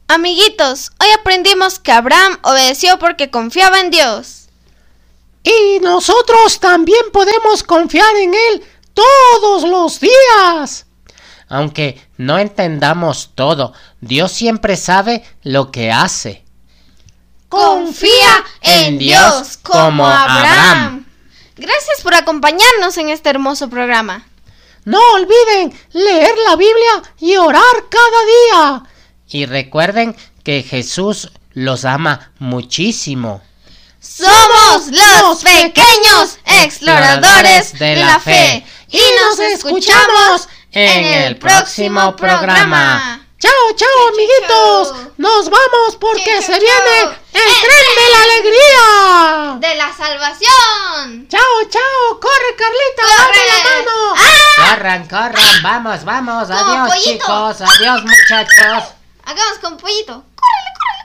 Amiguitos, hoy aprendimos que Abraham obedeció porque confiaba en Dios. Y nosotros también podemos confiar en Él todos los días. Aunque no entendamos todo, Dios siempre sabe lo que hace. Confía en Dios como Abraham. Gracias por acompañarnos en este hermoso programa. No olviden leer la Biblia y orar cada día. Y recuerden que Jesús los ama muchísimo. Somos los pequeños exploradores de la fe y nos escuchamos en el próximo programa. Chao, chao, amiguitos. Nos vamos porque se viene el tren de la alegría. De la salvación. Chao, chao. Corre, Carlita, dame la mano. Corran, vamos, Como adiós pollito. chicos, adiós muchachos. Hagamos con pollito.